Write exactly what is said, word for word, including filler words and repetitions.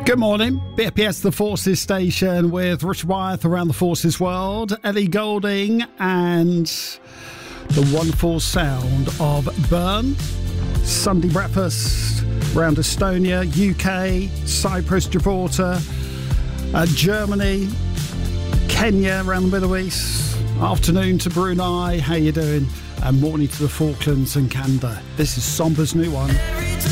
Good morning, B F P S The Forces Station with Richard Wyeth around the Forces world, Ellie Goulding and the wonderful sound of Burn. Sunday breakfast around Estonia, U K, Cyprus, Gibraltar, uh, Germany, Kenya around the Middle East, afternoon to Brunei, how you doing? And morning to the Falklands and Canada. This is Sombra's new one.